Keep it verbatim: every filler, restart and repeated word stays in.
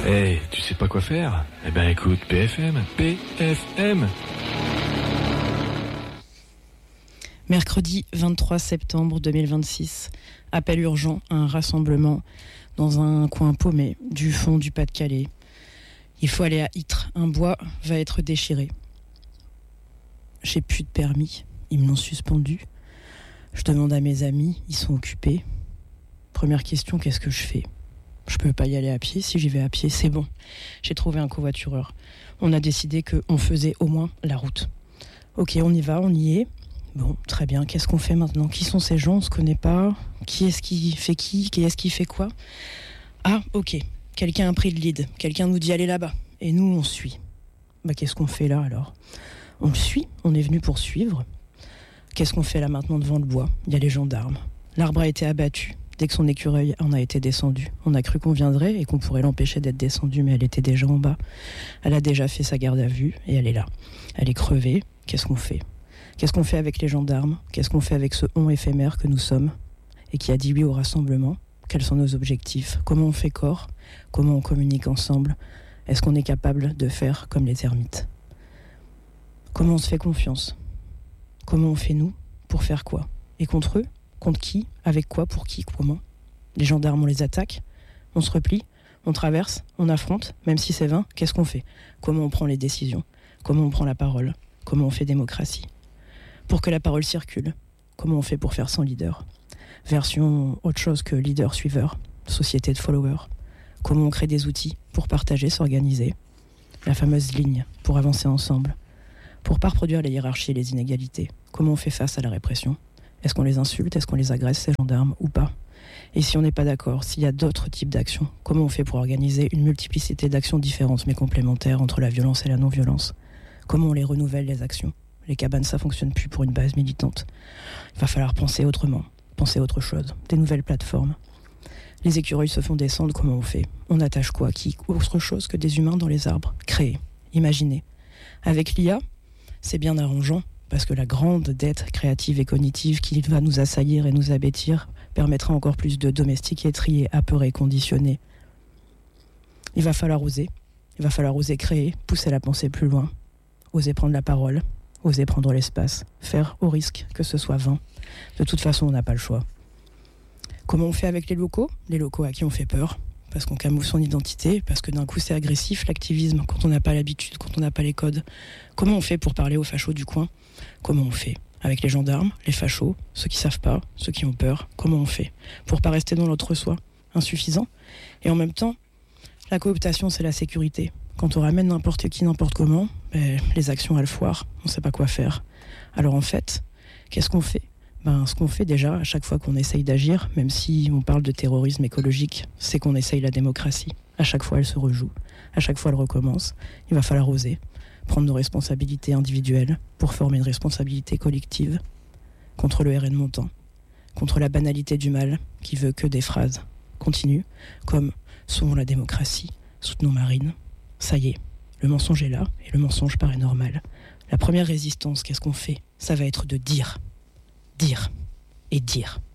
Eh, tu sais pas quoi faire? Eh ben écoute, P F M, P F M. Mercredi vingt-trois septembre deux mille vingt-six, appel urgent à un rassemblement dans un coin paumé du fond du Pas-de-Calais. Il faut aller à Ytre, un bois va être déchiré. J'ai plus de permis, ils me l'ont suspendu. Je demande à mes amis, ils sont occupés. Première question, qu'est-ce que je fais? Je peux pas y aller à pied, si j'y vais à pied, c'est bon. J'ai trouvé un covoitureur. On a décidé qu'on faisait au moins la route. Ok, on y va, on y est. Bon, très bien, qu'est-ce qu'on fait maintenant? Qui sont ces gens? On se connaît pas. Qui est-ce qui fait qui? Qui est-ce qui fait quoi? Ah, ok, quelqu'un a pris le lead. Quelqu'un nous dit allez là-bas. Et nous, on suit. Bah, qu'est-ce qu'on fait là alors? On le suit, on est venu pour suivre. Qu'est-ce qu'on fait là maintenant devant le bois? Il y a les gendarmes. L'arbre a été abattu. Dès que son écureuil en a été descendu, on a cru qu'on viendrait et qu'on pourrait l'empêcher d'être descendu, mais elle était déjà en bas. Elle a déjà fait sa garde à vue et elle est là. Elle est crevée. Qu'est-ce qu'on fait? Qu'est-ce qu'on fait avec les gendarmes? Qu'est-ce qu'on fait avec ce on éphémère que nous sommes et qui a dit oui au rassemblement? Quels sont nos objectifs? Comment on fait corps? Comment on communique ensemble? Est-ce qu'on est capable de faire comme les termites? Comment on se fait confiance? Comment on fait nous? Pour faire quoi? Et contre eux? Contre qui? Avec quoi? Pour qui? Comment? Les gendarmes, on les attaque? On se replie? On traverse? On affronte? Même si c'est vain, qu'est-ce qu'on fait? Comment on prend les décisions? Comment on prend la parole? Comment on fait démocratie? Pour que la parole circule, comment on fait pour faire sans leader? Version autre chose que leader-suiveur, société de followers. Comment on crée des outils pour partager, s'organiser? La fameuse ligne, pour avancer ensemble. Pour pas reproduire les hiérarchies et les inégalités. Comment on fait face à la répression? Est-ce qu'on les insulte? Est-ce qu'on les agresse, ces gendarmes, ou pas? Et si on n'est pas d'accord, s'il y a d'autres types d'actions, comment on fait pour organiser une multiplicité d'actions différentes mais complémentaires entre la violence et la non-violence? Comment on les renouvelle, les actions? Les cabanes, ça fonctionne plus pour une base militante. Il va falloir penser autrement, penser autre chose, des nouvelles plateformes. Les écureuils se font descendre, comment on fait? On attache quoi? Qui? Autre chose que des humains dans les arbres? Créer, imaginer. Avec l'I A, c'est bien arrangeant, parce que la grande dette créative et cognitive qui va nous assaillir et nous abêtir permettra encore plus de domestiquer, trier, apeurer, conditionner. Il va falloir oser. Il va falloir oser créer, pousser la pensée plus loin, oser prendre la parole, oser prendre l'espace, faire au risque que ce soit vain. De toute façon, on n'a pas le choix. Comment on fait avec les locaux? Les locaux à qui on fait peur, parce qu'on camoufle son identité, parce que d'un coup c'est agressif l'activisme, quand on n'a pas l'habitude, quand on n'a pas les codes. Comment on fait pour parler aux fachos du coin? Comment on fait? Avec les gendarmes, les fachos, ceux qui savent pas, ceux qui ont peur, comment on fait? Pour pas rester dans l'autre-soi, insuffisant. Et en même temps, la cooptation c'est la sécurité. Quand on ramène n'importe qui, n'importe comment, ben, les actions elles foirent, on sait pas quoi faire. Alors en fait, qu'est-ce qu'on fait? Ben, ce qu'on fait déjà, à chaque fois qu'on essaye d'agir, même si on parle de terrorisme écologique, c'est qu'on essaye la démocratie. À chaque fois, elle se rejoue. À chaque fois, elle recommence. Il va falloir oser prendre nos responsabilités individuelles pour former une responsabilité collective contre le R N montant, contre la banalité du mal qui veut que des phrases continues, comme « sauvons la démocratie, soutenons Marine ». Ça y est, le mensonge est là et le mensonge paraît normal. La première résistance, qu'est-ce qu'on fait? Ça va être de dire. Dire et dire.